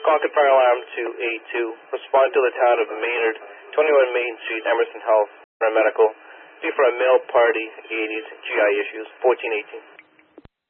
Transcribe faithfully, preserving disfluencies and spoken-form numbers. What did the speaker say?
Concord Fire Alarm to A two. Respond to the town of Maynard, twenty-one Main Street, Emerson Health, paramedical. Be for a male party, eighties, G I issues, fourteen eighteen.